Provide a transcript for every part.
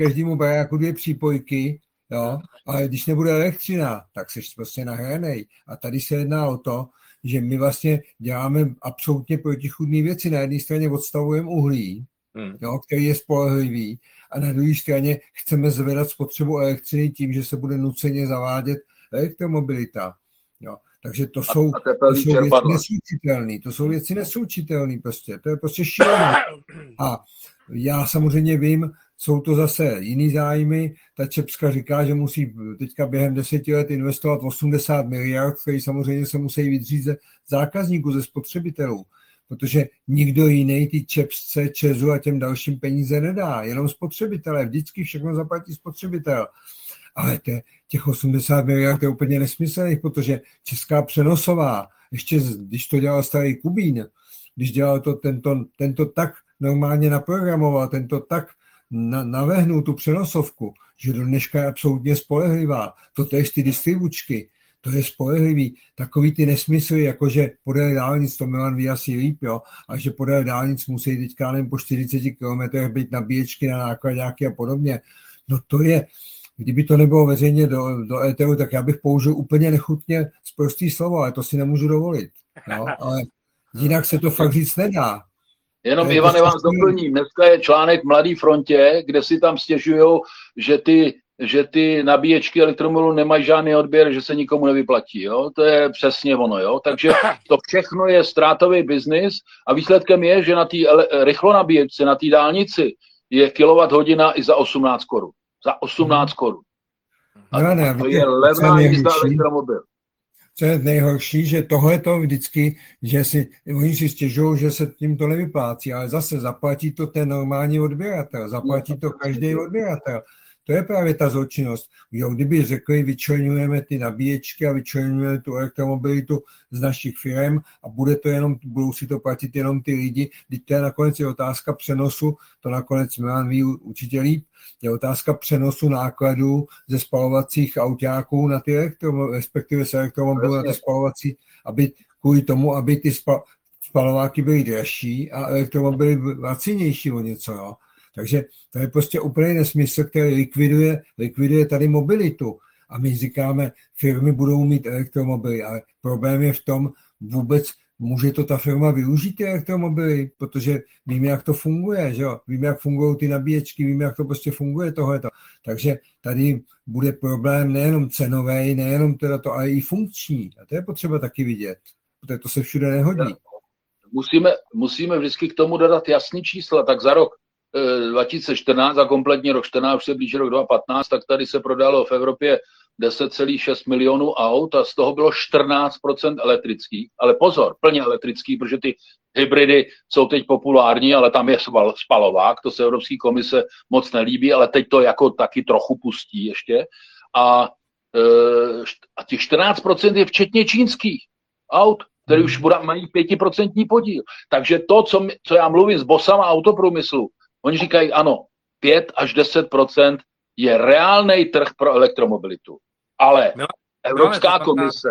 každému baráku 2 přípojky, jo, ale když nebude elektřina, tak seš prostě nahranej. A tady se jedná o to, že my vlastně děláme absolutně protichůdné věci. Na jedné straně odstavujeme uhlí, jo, který je spolehlivý, a na druhé straně chceme zvedat spotřebu elektřiny tím, že se bude nuceně zavádět elektromobilita. Jo. Takže to jsou věci neslučitelné. To jsou věci neslučitelné prostě. To je prostě šílené. A já samozřejmě vím, jsou to zase jiný zájmy. Ta Čepska říká, že musí teďka během 10 let investovat 80 miliard, který samozřejmě se musí vydřít ze zákazníků, ze spotřebitelů. Protože nikdo jiný ty Čepsce, ČEZu a těm dalším peníze nedá. Jenom spotřebitelé. Vždycky všechno zaplatí spotřebitel. Ale těch 80 miliard je úplně nesmyslných, protože Česká přenosová, ještě když to dělal starý Kubín, když dělal to tento tak normálně naprogramoval, tento tak navehnul tu přenosovku, že do dneška je absolutně spolehlivá. To je ty distribučky, to je spolehlivý. Takový ty nesmysly, jakože podél dálnic, to Milan ví asi líp, jo, a že podél dálnic musí teďka po 40 kilometrech být nabíječky na nákladáky a podobně. No to je, kdyby to nebylo veřejně do éteru, tak já bych použil úplně nechutně sprostý slovo, ale to si nemůžu dovolit. Jo? Ale jinak se to fakt říct nedá. Jenom Ivane vás doplním. Dneska je článek v Mladé frontě, kde si tam stěžujou, že ty nabíječky elektromobilů nemají žádný odběr, že se nikomu nevyplatí. Jo? To je přesně ono. Jo? Takže to všechno je ztrátový biznis a výsledkem je, že na té rychlonabíječce, na té dálnici je kilowatthodina i za 18 korun. Za 18 korun. A to je levná jízda elektromobil. Co je nejhorší, že tohle to vždycky, že oni si stěžují, že se tím to nevyplácí, ale zase zaplatí to ten normální odběratel, zaplatí to každý odběratel. To je právě ta zločinnost. Jo, kdyby řekli, vyčleňujeme ty nabíječky a vyčleňujeme tu elektromobilitu z našich firm a budou si to platit jenom ty lidi, teď to je nakonec je otázka přenosu, to nakonec Milan ví určitě líp, je otázka přenosu nákladů ze spalovacích autáků na ty respektive z elektromobilů na ty spalovací, kvůli tomu, aby ty spalováky byly dražší a elektromobily lacinější o něco, jo. Takže to je prostě úplně nesmysl, který likviduje tady mobilitu. A my říkáme, firmy budou mít elektromobily, ale problém je v tom, vůbec může to ta firma využít ty elektromobily, protože víme, jak to funguje, že jo? Víme, jak fungují ty nabíječky, víme, jak to prostě funguje tohleto. Takže tady bude problém nejenom cenový, nejenom teda to, ale i funkční. A to je potřeba taky vidět, protože to se všude nehodí. Musíme vždycky k tomu dodat jasný čísla, tak za rok 2014 a kompletně rok 14, už se blíží rok 2015, tak tady se prodalo v Evropě 10,6 milionů aut a z toho bylo 14% elektrických. Ale pozor, plně elektrický, protože ty hybridy jsou teď populární, ale tam je spalovák, to se Evropské komise moc nelíbí, ale teď to jako taky trochu pustí ještě. A těch 14% je včetně čínských aut, které už mají 5% podíl. Takže to, co já mluvím s bosama autoprůmyslu, oni říkají, ano, 5 až 10% je reálný trh pro elektromobilitu. Ale Evropská komise...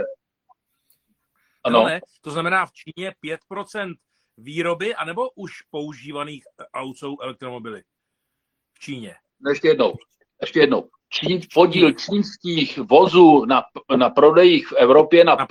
Ano. To znamená v Číně 5% výroby, anebo už používaných aut jsou elektromobily? V Číně. Ještě jednou. Podíl čínských vozů na prodejích v Evropě na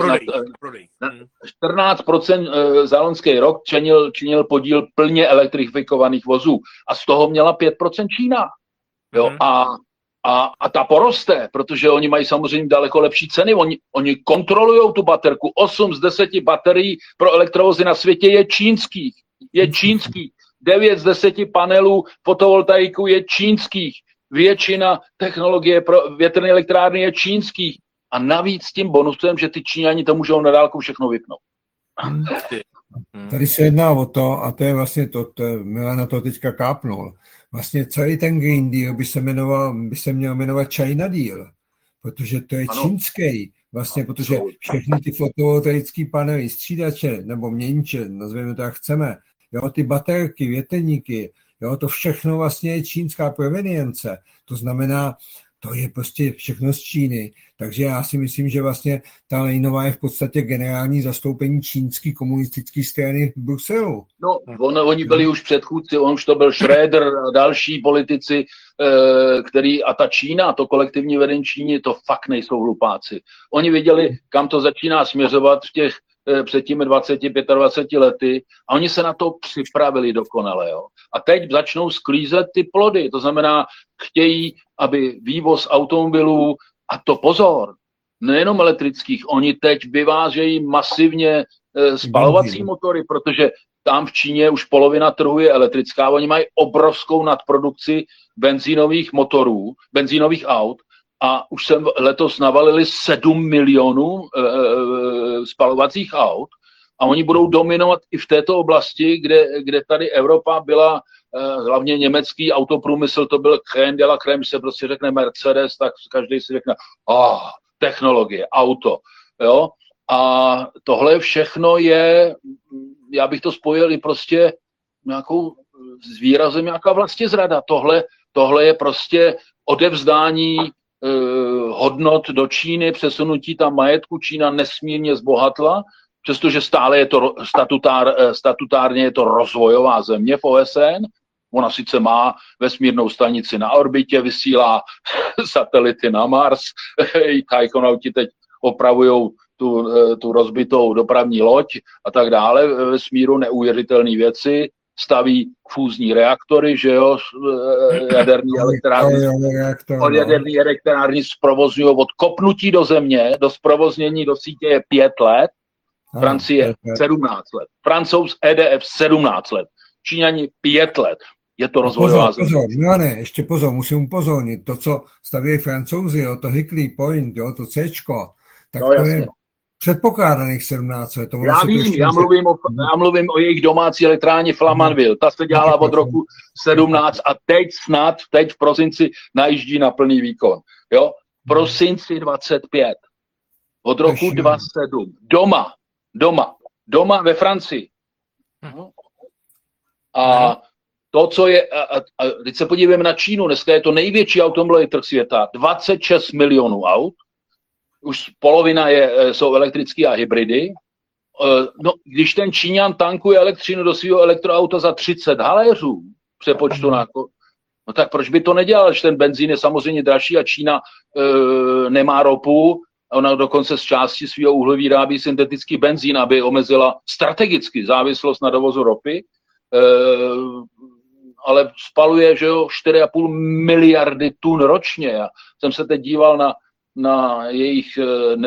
14% za loňský rok činil podíl plně elektrifikovaných vozů. A z toho měla 5% Čína. Jo? A ta poroste, protože oni mají samozřejmě daleko lepší ceny. Oni kontrolují tu baterku. 8 z 10 baterií pro elektrovozy na světě je čínských. 9 z 10 panelů fotovoltaiku je čínských. Většina technologie pro větrné elektrárny je čínských. A navíc s tím bonusem, že ty Číňani to můžou na dálku všechno vypnout. Tady se jedná o to, a to je vlastně to Milan na to teďka kápnul. Vlastně celý ten Green Deal by se měl jmenovat China Deal, protože to je čínský. Vlastně, protože všechny ty fotovoltaické panely, střídače nebo měniče, nazveme to jak chceme, jo, ty baterky, větrníky, jo, to všechno vlastně je čínská provenience. To znamená, to je prostě všechno z Číny. Takže já si myslím, že vlastně ta Lejnová je v podstatě generální zastoupení čínské komunistické strany v Bruselu. No, oni byli už předchůdci, on už to byl Schröder a další politici, který, a ta Čína, to kolektivní vedení Číny, to fakt nejsou hlupáci. Oni viděli, kam to začíná směřovat v těch před těmi 20-25 lety a oni se na to připravili dokonale. Jo. A teď začnou sklízet ty plody, to znamená, chtějí, aby vývoz automobilů, a to pozor, nejenom elektrických, oni teď vyvážejí masivně spalovací motory, protože tam v Číně už polovina trhu je elektrická, oni mají obrovskou nadprodukci benzínových motorů, benzínových aut, a už jsem letos navalili 7 milionů spalovacích aut a oni budou dominovat i v této oblasti, kde tady Evropa byla, hlavně německý autoprůmysl, to byl crème de la crème, se prostě řekne Mercedes, tak každý si řekne, technologie, auto, jo. A tohle všechno je, já bych to spojil i prostě nějakou s výrazem nějaká vlastizrada. Tohle je prostě odevzdání hodnot do Číny, přesunutí tam majetku. Čína nesmírně zbohatla, přestože stále je to statutárně je to rozvojová země v OSN. Ona sice má vesmírnou stanici na orbitě, vysílá satelity na Mars, i tajkonauti teď opravujou tu rozbitou dopravní loď a tak dále ve vesmíru, neuvěřitelné věci, staví fúzní reaktory, že jo, jaderní elektrárny zprovozují od kopnutí do země, do zprovoznění do sítě je 5 let, Francie 17 let, Francouz EDF 17 let, Číňani 5 let. Je to rozvojová země. Ještě pozor, musím upozornit, to, co staví Francouzi, jo, to Hinkley Point, jo, to Cčko, tak no, to je předpokládaných 17 let. Já vím, já mluvím o jejich domácí elektrárně Flamanville. Ta se dělala od roku 17 a teď v prosinci najíždí na plný výkon. Jo? Prosinci 25. Od roku 27. Doma ve Francii. A to, co je, a teď se podívejme na Čínu, dneska je to největší automobilový trh světa, 26 milionů aut, už polovina jsou elektrické a hybridy. No, když ten Číňan tankuje elektřinu do svého elektroauta za 30 haléřů přepočtu na no tak proč by to nedělal, že ten benzín je samozřejmě dražší a Čína nemá ropu, ona dokonce z části svého úhlu vyrábí syntetický benzín, aby omezila strategicky závislost na dovozu ropy, ale spaluje, že jo, 4,5 miliardy tun ročně. Já jsem se teď díval na jejich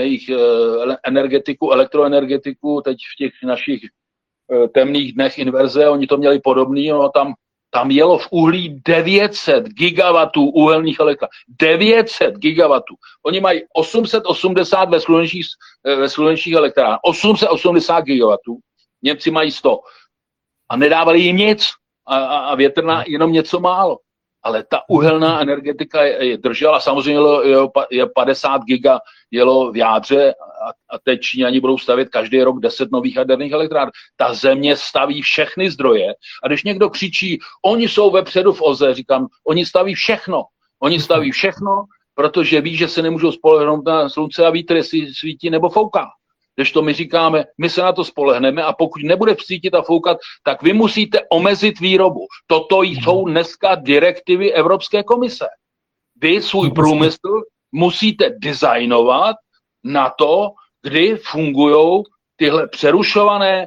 energetiku, elektroenergetiku, teď v těch našich temných dnech inverze, oni to měli podobný, no tam jelo v uhlí 900 gigawatů uhelných elektráren. 900 gigawatů. Oni mají 880 ve slunečních elektrárnách. 880 gigawatů. Němci mají 100. A nedávali jim nic. A větrná jenom něco málo. Ale ta uhelná energetika je držela, samozřejmě je 50 giga jelo v jádře a teď Číňani budou stavět každý rok 10 nových jaderných elektráren. Ta země staví všechny zdroje a když někdo křičí, oni jsou vepředu v OZE, říkám, oni staví všechno. Oni staví všechno, protože ví, že se nemůžou spolehnout na slunce a vítr, jestli svítí nebo fouká. Když to my říkáme, my se na to spolehneme a pokud nebude svítit a foukat, tak vy musíte omezit výrobu. Toto jsou dneska direktivy Evropské komise. Vy svůj průmysl musíte designovat na to, kdy fungují tyhle přerušované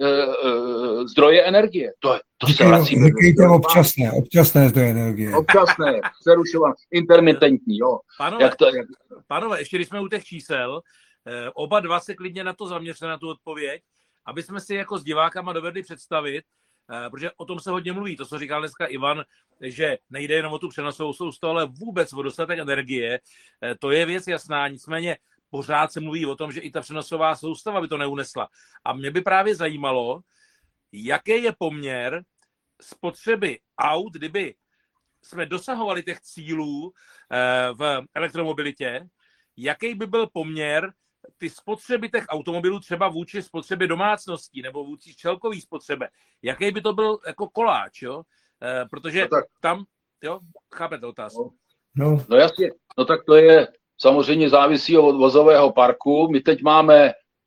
zdroje energie. To se vrací. Říkejte občasné zdroje energie. Občasné, přerušované, intermitentní. Jo. Pánové, ještě když jsme u těch čísel, oba dva se klidně na to zaměřte, na tu odpověď, aby jsme si jako s divákama dovedli představit, protože o tom se hodně mluví, to, co říkal dneska Ivan, že nejde jenom o tu přenosovou soustavu, ale vůbec o dostatek energie, to je věc jasná, nicméně pořád se mluví o tom, že i ta přenosová soustava by to neunesla. A mě by právě zajímalo, jaký je poměr spotřeby aut, kdyby jsme dosahovali těch cílů v elektromobilitě, jaký by byl poměr ty spotřeby těch automobilů třeba vůči spotřebě domácností nebo vůči celkový spotřebe. Jaký by to byl jako koláč, jo? Protože tam, jo, chápete otázku. No jasně, no tak to je samozřejmě závisí od vozového parku. My teď máme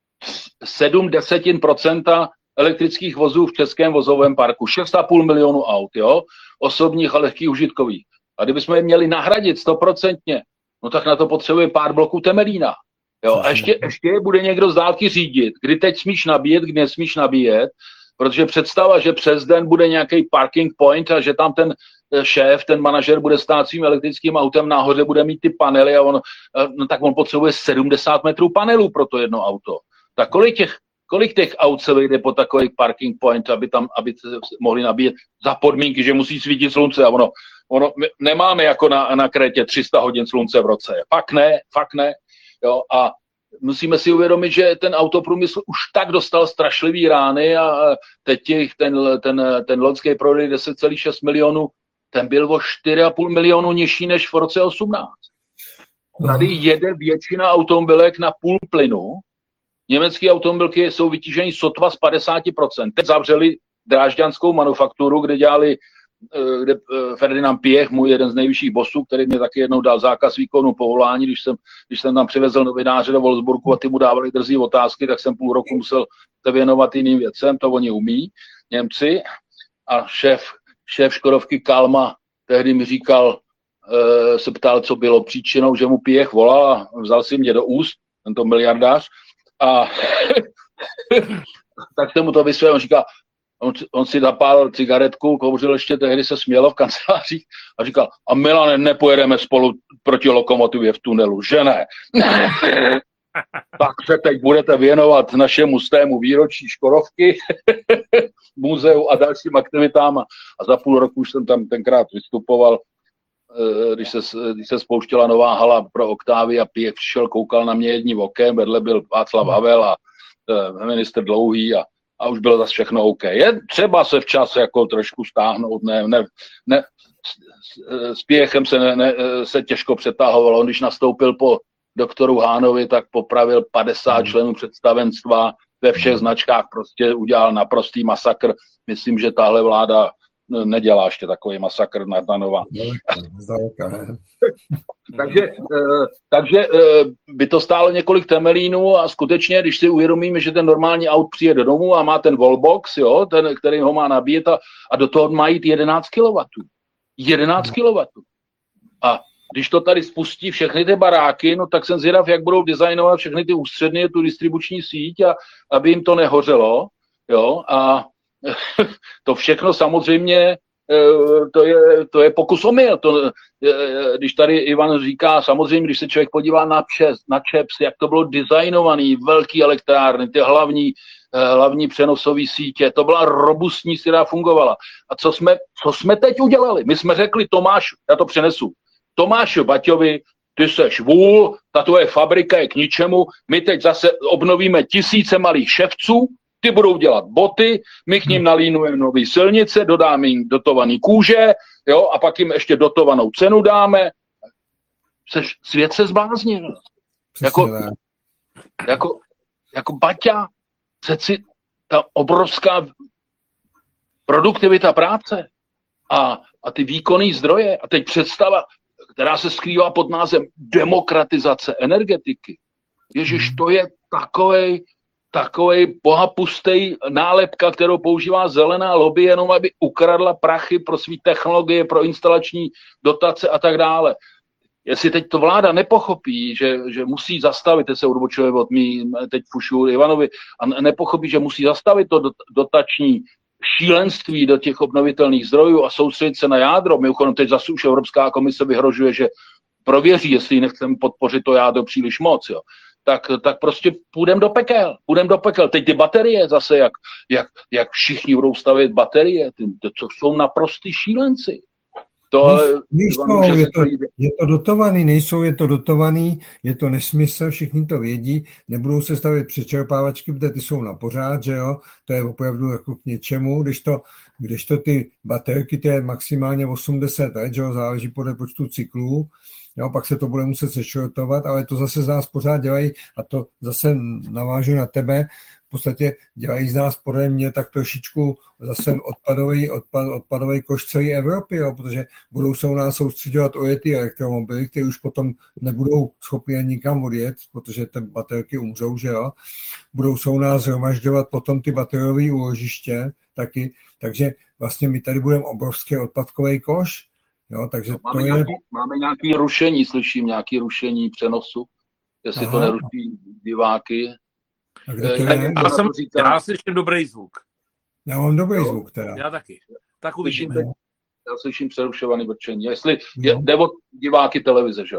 0,7% elektrických vozů v českém vozovém parku. 6,5 milionu aut, jo? Osobních a lehkých užitkových. A kdybychom je měli nahradit 100%, no tak na to potřebuje pár bloků Temelína. Jo? A ještě bude někdo z dálky řídit, kdy teď smíš nabíjet, kdy nesmíš nabíjet, protože představa, že přes den bude nějaký parking point a že tam ten šéf, ten manažer bude stát svým elektrickým autem nahoře, bude mít ty panely a tak on potřebuje 70 metrů panelů pro to jedno auto. Tak kolik těch aut se vejde po takových parking point, aby mohli nabíjet za podmínky, že musí svítit slunce a ono nemáme jako na Krétě 300 hodin slunce v roce. Fakt ne. Jo, a musíme si uvědomit, že ten autoprůmysl už tak dostal strašlivý rány a teď ten loňský prodej 10,6 milionů, ten byl o 4,5 milionu nižší než v roce 18. Tady jede většina automobilek na půl plynu. Německé automobilky jsou vytíženy sotva z 50%. Teď zavřeli drážďanskou manufakturu, kde Ferdinand Piech, můj jeden z nejvyšších bosů, který mě taky jednou dal zákaz výkonu povolání, když jsem tam přivezl novináře do Wolfsburgu a ty mu dávali drzí otázky, tak jsem půl roku musel se věnovat jiným věcem, to oni umí, Němci. A šéf Škodovky Kalma tehdy mi říkal, se ptal, co bylo příčinou, že mu Piech volal a vzal si mě do úst, tento miliardář, a tak jsem mu to vysvětlil, on říká, on si zapálil cigaretku, kouřil ještě, tehdy se smělo v kancelářích a říkal, a Milane, nepojedeme spolu proti lokomotivě v tunelu, že ne? Tak se teď budete věnovat našemu 100. výročí Škodovky, muzeu a dalším aktivitám a za půl roku už jsem tam tenkrát vystupoval, když se spouštěla nová hala pro Oktávy a Piech přišel, koukal na mě jedním okem, vedle byl Václav Havel a ministr Dlouhý a už bylo zase všechno OK. Je třeba se včas jako trošku stáhnout, ne s Piechem se těžko přetahovalo. On když nastoupil po doktoru Hánovi, tak popravil 50 členů představenstva ve všech značkách, prostě udělal naprostý masakr. Myslím, že tahle vláda nedělá ještě takový masakr na nová. Takže by to stálo několik Temelínů a skutečně, když si uvědomíme, že ten normální aut přijde do domu a má ten wallbox, jo, ten, který ho má nabíjet a do toho má jít 11 kW. 11 kW. A když to tady spustí všechny ty baráky, no tak jsem zvědav, jak budou designovat všechny ty ústředny, tu distribuční síť, a aby jim to nehořelo, jo, a to všechno samozřejmě, to je pokus omyl. Když tady Ivan říká, samozřejmě, když se člověk podívá na ČEPS, jak to bylo designovaný, velký elektrárny, ty hlavní přenosové sítě, to byla robustní, která fungovala. A co jsme teď udělali? My jsme řekli, Tomáš, já to přenesu, Tomáši Baťovi, ty seš vůl, ta tvoje fabrika je k ničemu, my teď zase obnovíme tisíce malých ševců, ty budou dělat boty, my k ním nalínujeme nové silnice, dodáme jim dotovaný kůže, jo, a pak jim ještě dotovanou cenu dáme. Svět se zbláznil. Jako Baťa, přeci ta obrovská produktivita práce a ty výkonné zdroje a teď představa, která se skrývá pod názvem demokratizace energetiky. Ježiš, to je takovej bohapustej nálepka, kterou používá zelená lobby, jenom aby ukradla prachy pro své technologie, pro instalační dotace a tak dále. Jestli teď to vláda nepochopí, že musí zastavit, teď se odbočuje od mý, teď fušu Ivanovi, a nepochopí, že musí zastavit to dotační šílenství do těch obnovitelných zdrojů a soustředit se na jádro. Mimochodem teď zase už Evropská komise vyhrožuje, že prověří, jestli nechceme podpořit to jádro příliš moc, jo. Tak prostě půjdeme do pekel. Teď ty baterie zase, jak všichni budou stavět baterie, to jsou naprostý šílenci. Je to dotovaný, je to nesmysl, všichni to vědí, nebudou se stavět přečerpávačky, protože ty jsou na pořád, že jo, to je opravdu jako k něčemu, když to ty baterky, to je maximálně 80 let, že jo, záleží podle počtu cyklů, jo, pak se to bude muset sešrotovat, ale to zase z nás pořád dělají a to zase navážu na tebe. V podstatě dělají z nás podle mě tak trošičku zase odpadový koš celé Evropy, jo, protože budou se u nás soustředovat o ty elektromobily, které už potom nebudou schopni ani nikam odjet, protože ty baterky umřou, že jo. Budou se u nás zhromažďovat potom ty bateriové úložiště taky, takže vlastně my tady budeme obrovský odpadkový koš. Jo, takže no, máme nějaké rušení, slyším nějaké rušení přenosu, jestli to neruší diváky. Já slyším dobrý zvuk. Já mám dobrý zvuk teda. Já taky. Tak uvidíme. Já slyším přerušovaný vrčení. Jestli jde o diváky televize, že?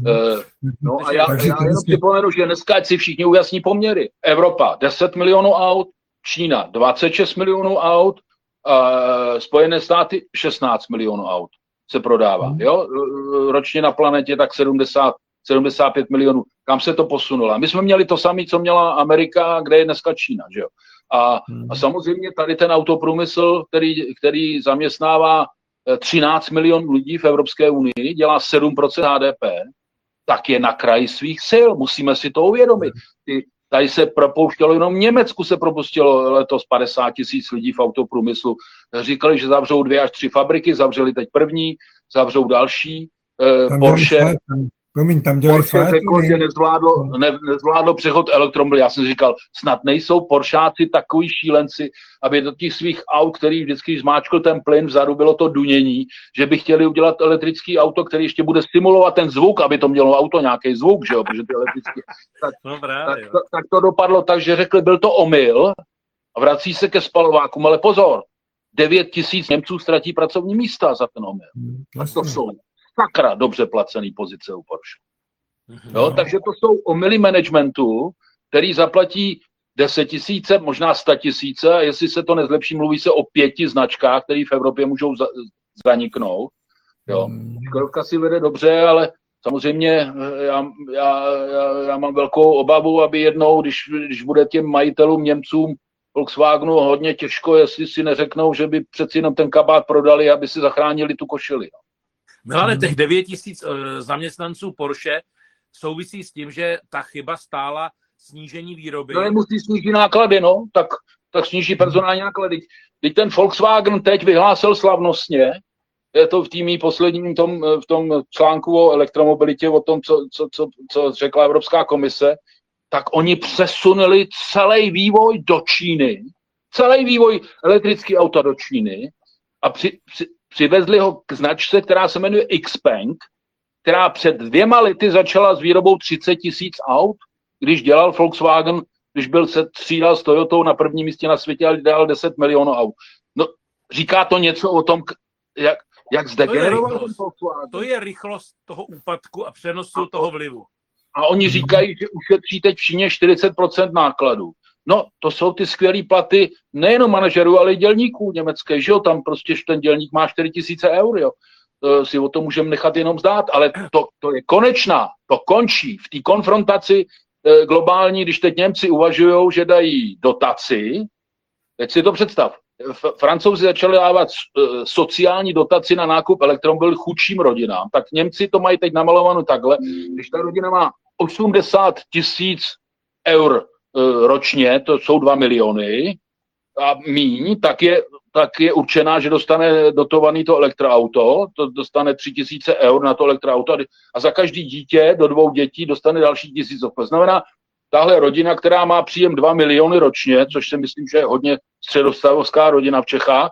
No a já jenom připomenu, že dneska si všichni ujasní poměry. Evropa 10 milionů aut, Čína 26 milionů aut, Spojené státy 16 milionů aut se prodává. Jo? Ročně na planetě tak 75 milionů. Kam se to posunulo? My jsme měli to samé, co měla Amerika, kde je dneska Čína. Že jo? A samozřejmě tady ten autoprůmysl, který zaměstnává 13 milionů lidí v Evropské unii, dělá 7% HDP, tak je na kraji svých sil. Musíme si to uvědomit. Tady se propouštělo, jenom v Německu se propustilo letos 50 000 lidí v autoprůmyslu. Říkali, že zavřou 2 až 3 fabriky, zavřeli teď první, zavřou další. Porsche řekl, že nezvládlo přechod elektromobil. Já jsem říkal, snad nejsou Poršáci takový šílenci, aby do těch svých aut, který vždycky zmáčkl ten plyn, vzadu bylo to dunění, že by chtěli udělat elektrický auto, který ještě bude simulovat ten zvuk, aby to mělo auto nějaký zvuk, že jo, protože to elektrický. Tak to dopadlo tak, že řekli, byl to omyl a vrací se ke spalovákům, ale pozor, 9 000 Němců ztratí pracovní místa za ten omyl. A to jsou sakra dobře placený pozice u Porsche. Jo, takže to jsou omyly managementu, který zaplatí 10 000, možná 100 000, a jestli se to nezlepší, mluví se o 5 značkách, které v Evropě můžou zaniknout. Jo. Škodovka si vede dobře, ale samozřejmě já mám velkou obavu, aby jednou, když bude těm majitelům Němcům Volkswagenu hodně těžko, jestli si neřeknou, že by přeci jenom ten kabát prodali, aby si zachránili tu košili. No ale těch 9 000 zaměstnanců Porsche souvisí s tím, že ta chyba stála snížení výroby. No musí snížit náklady, no, tak sníží personální náklady. Teď ten Volkswagen teď vyhlásil slavnostně, je to v týmí posledním v tom článku o elektromobilitě, o tom, co řekla Evropská komise, tak oni přesunuli celý vývoj do Číny, celý vývoj elektrický auta do Číny a přivezli ho k značce, která se jmenuje Xpeng, která před 2 lety začala s výrobou 30 000 aut, když dělal Volkswagen, když byl se střídal s Toyotou na prvním místě na světě a dělal 10 milionů aut. No, říká to něco o tom, jak zdegeneroval ten Volkswagen. To je rychlost toho úpadku a přenosu toho vlivu. A oni říkají, že ušetří teď v Číně 40% nákladů. No, to jsou ty skvělé platy nejenom manažerů, ale i dělníků německé, že jo, tam prostě ten dělník má 4 000 eur, jo. Si o tom můžeme nechat jenom zdát, ale to je konečná, to končí v té konfrontaci globální, když teď Němci uvažují, že dají dotaci, teď si to představ, Francouzi začali dávat sociální dotaci na nákup elektromobilů chudším rodinám, tak Němci to mají teď namalovanou takhle, když ta rodina má 80 000 eur ročně, to jsou 2 miliony a míň, tak je určená, že dostane dotovaný to elektroauto, to dostane 3 000 eur na to elektroauto a za každý dítě do 2 dětí dostane další 1000. To znamená, tahle rodina, která má příjem 2 miliony ročně, což si myslím, že je hodně středostavovská rodina v Čechách,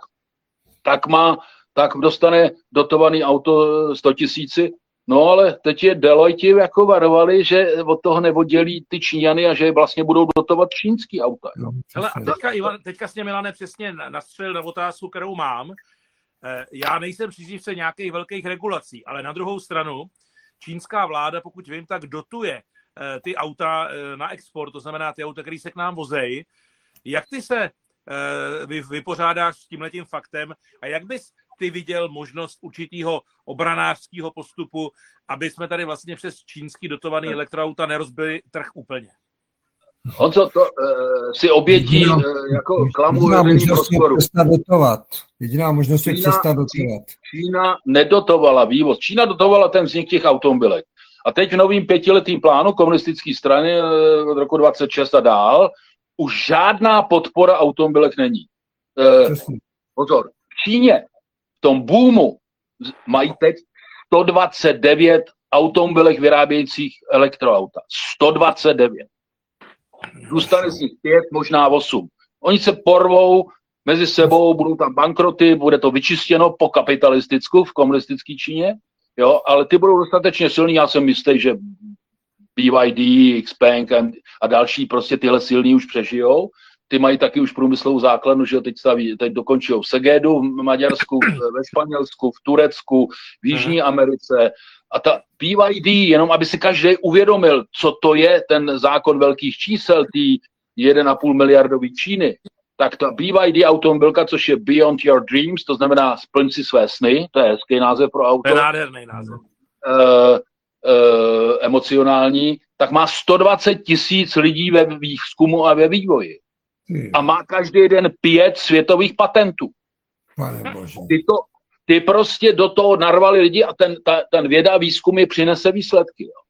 tak dostane dotovaný auto 100 000. No ale teď je Deloitte jako varovali, že od toho neoddělí ty Číňany a že vlastně budou dotovat čínský auta. Jo. Hele, a teďka jsi mě, Milane, přesně nastřelil na otázku, kterou mám. Já nejsem příznivce nějakých velkých regulací, ale na druhou stranu čínská vláda, pokud vím, tak dotuje ty auta na export, to znamená ty auta, které se k nám vozejí. Jak ty se vypořádáš s tímhletím faktem a jak bys ty viděl možnost určitého obranářského postupu, aby jsme tady vlastně přes čínský dotovaný elektroauta nerozbili trh úplně? Honzo, to si obětí jako klamu veřejný prostoru. Jediná možnost je přestat dotovat. Čína nedotovala vývoz. Čína dotovala ten vznik těch automobilek. A teď v novým 5letým plánu komunistické strany od roku 26 a dál už žádná podpora automobilek není. Pozor, v Číně v tom boomu mají teď 129 automobilek vyrábějících elektroauta. 129. Zůstane z nich 5, možná 8. Oni se porvou mezi sebou, budou tam bankroty, bude to vyčištěno po kapitalisticku v komunistické Číně, jo, ale ty budou dostatečně silný, já jsem jistý, že BYD, Xpeng a další prostě tyhle silní už přežijou. Ty mají taky už průmyslovou základnu, že teď dokončují v Segedu, v Maďarsku, ve Španělsku, v Turecku, v Jižní Americe. A ta BYD, jenom aby si každý uvědomil, co to je ten zákon velkých čísel, tý 1,5 miliardový Číny, tak ta BYD automobilka, což je Beyond Your Dreams, to znamená splň si své sny, to je hezký název pro auto. To je nádherný název. Emocionální, tak má 120 000 lidí ve výzkumu a ve vývoji. A má každý den 5 světových patentů. Pane bože. Ty prostě do toho narvali lidi a ten věda a výzkum je přinese výsledky. Jo.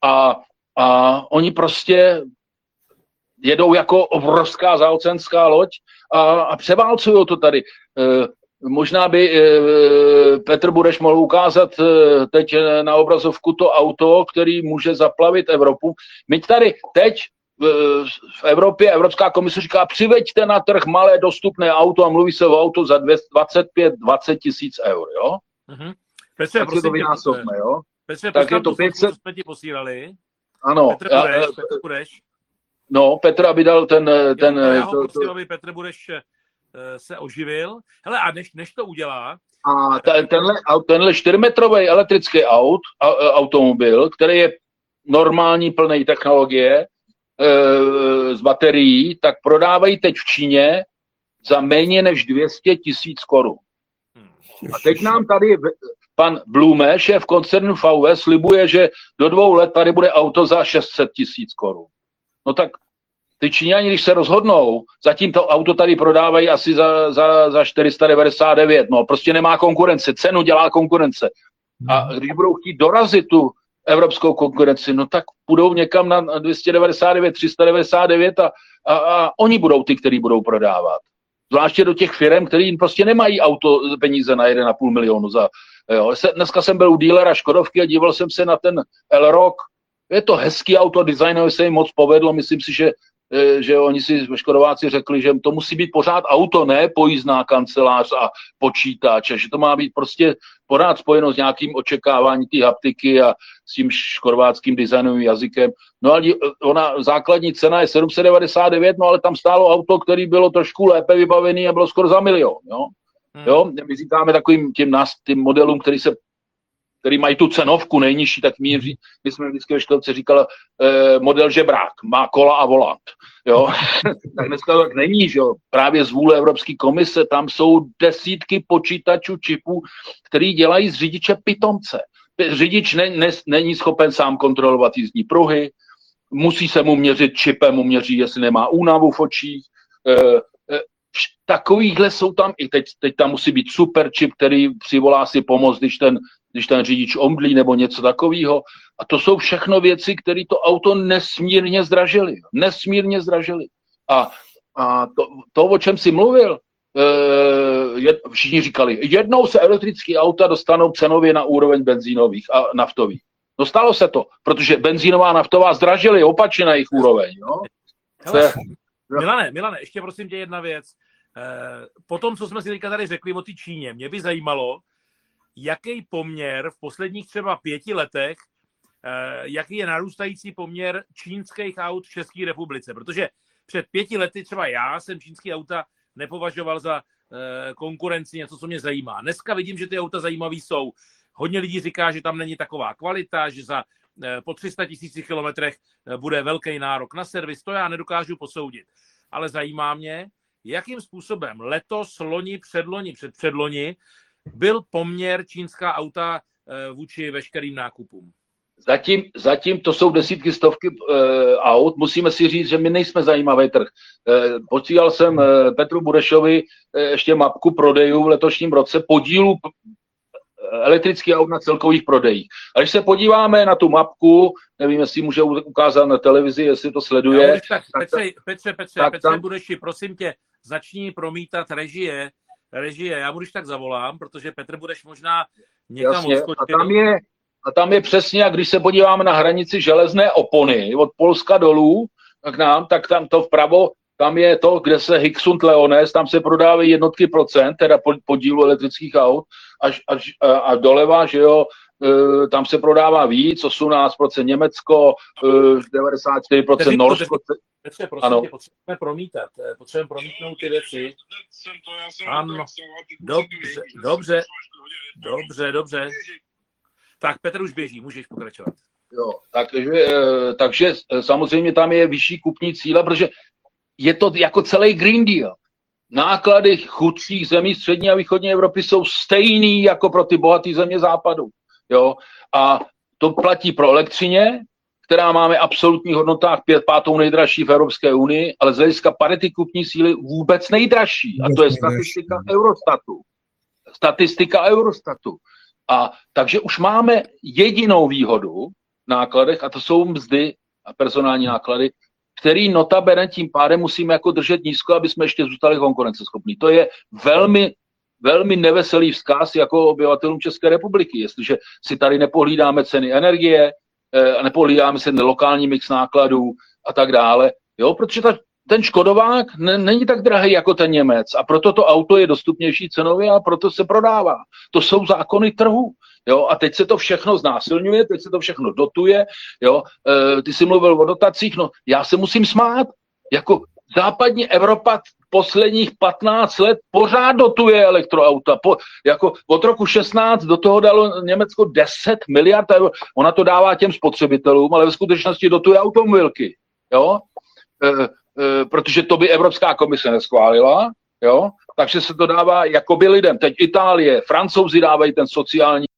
A oni prostě jedou jako obrovská zaocenská loď a převálcují to tady. Možná by Petr Bureš mohl ukázat teď na obrazovku to auto, který může zaplavit Evropu. My tady teď v Evropě Evropská komise říká, přiveďte na trh malé dostupné auto a mluví se o auto za 25-20 tisíc eur, jo? Petře, tak to vynásobme, jo? Petře, tak je to 500... jsme ti posílali. Ano. Petr Bureš. No, Petr, aby dal ten... Já ho prosím, aby Petr Bureš se oživil. Hele, a než to udělá... A tenhle 4metrový elektrický automobil, který je normální plnej technologie, z baterií, tak prodávají teď v Číně za méně než 200 000 korun. A teď nám tady pan Blume, šéf koncernu VW, slibuje, že do 2 let tady bude auto za 600 000 korun. No tak ty Číňani, když se rozhodnou, zatím to auto tady prodávají asi za 499, no prostě nemá konkurence, cenu dělá konkurence. A když budou chtít dorazit tu evropskou konkurenci, no tak půjdou někam na 299, 399 a oni budou ty, kteří budou prodávat. Zvláště do těch firm, který prostě nemají auto peníze na 1,5 milionu. Dneska jsem byl u dílera Škodovky a díval jsem se na ten Elrock. Je to hezký auto, designově se jim moc povedlo, myslím si, že oni si škodováci řekli, že to musí být pořád auto, ne pojízdná kancelář a počítač, že to má být prostě pořád spojeno s nějakým očekávání té haptiky a s tím škodováckým designovým jazykem. No ale ona základní cena je 799, no ale tam stálo auto, který bylo trošku lépe vybavený a bylo skoro za 1 milion, jo. Jo, my říkáme takovým těm modelům, který mají tu cenovku nejnižší, tak my jsme vždycky ve školce říkali model žebrák, má kola a volant. Jo? Tak dneska to tak není, že jo? Právě z vůle Evropské komise tam jsou desítky počítačů, čipů, který dělají z řidiče pitomce. Řidič není schopen sám kontrolovat jízdní pruhy, musí se mu měřit čipem, mu měří, jestli nemá únavu v očích. Takovýhle jsou tam, i teď tam musí být super čip, který přivolá si pomoc, když ten řidič omdlí nebo něco takového. A to jsou všechno věci, které to auto nesmírně zdražily. Nesmírně zdražily. A to, o čem jsi mluvil, všichni říkali, jednou se elektrické auta dostanou cenově na úroveň benzínových a naftových. No stalo se to, protože benzínová a naftová zdražily opačně na jejich úroveň. Jo? Milane, ještě prosím tě jedna věc. Po tom, co jsme si teďka tady řekli o té Číně, mě by zajímalo, jaký poměr v posledních třeba 5 letech, jaký je narůstající poměr čínských aut v České republice. Protože před 5 lety třeba já jsem čínský auta nepovažoval za konkurenci, něco, co mě zajímá. Dneska vidím, že ty auta zajímavý jsou. Hodně lidí říká, že tam není taková kvalita, že po 300 000 kilometrech bude velký nárok na servis. To já nedokážu posoudit. Ale zajímá mě, jakým způsobem letos, loni, předloni byl poměr čínská auta vůči veškerým nákupům. Zatím to jsou desítky, stovky aut. Musíme si říct, že my nejsme zajímavý trh. Posílal jsem Petru Burešovi ještě mapku prodejů v letošním roce podílu elektrických aut na celkových prodejích. A když se podíváme na tu mapku, nevím, jestli může ukázat na televizi, jestli to sleduje. Petře, budeš si, prosím tě, začni promítat režie, já mu když tak zavolám, protože Petr budeš možná někam odskočit. A tam je přesně, jak když se podíváme na hranici železné opony od Polska dolů k nám, tak tam to vpravo, tam je to, kde se Hixund Leones, tam se prodávají jednotky procent, teda podílu elektrických aut, až doleva, že jo, tam se prodává víc, 18% Německo, 94% Norsko. Petře, prosím tě, potřebujeme promítnout ty věci. Ano, dobře. Tak Petr už běží, můžeš pokračovat. Jo, takže samozřejmě tam je vyšší kupní cíle, protože je to jako celý Green Deal. Náklady chudších zemí střední a východní Evropy jsou stejný jako pro ty bohaté země západu. Jo? A to platí pro elektřině, která máme absolutní hodnotách 5. nejdražší v Evropské unii, ale z hlediska parity kupní síly vůbec nejdražší. A to je statistika Eurostatu. A takže už máme jedinou výhodu v nákladech, a to jsou mzdy a personální náklady, který notabene tím pádem musíme jako držet nízko, aby jsme ještě zůstali konkurenceschopní. To je velmi, velmi neveselý vzkaz jako obyvatelům České republiky, jestliže si tady nepohlídáme ceny energie, nepohlídáme si lokální mix nákladů a tak dále. Jo, protože ten Škodovák není tak drahý jako ten Němec a proto to auto je dostupnější cenově a proto se prodává. To jsou zákony trhu. Jo, a teď se to všechno znásilňuje, teď se to všechno dotuje. Jo. Ty jsi mluvil o dotacích, no já se musím smát. Jako západní Evropa posledních 15 let pořád dotuje elektroauta. Jako od roku 16 do toho dalo Německo 10 miliard eur. Ona to dává těm spotřebitelům, ale ve skutečnosti dotuje automobilky. Jo. Protože to by Evropská komise neschválila, jo? Takže se to dává jakoby lidem. Teď Itálie, Francouzi dávají ten sociální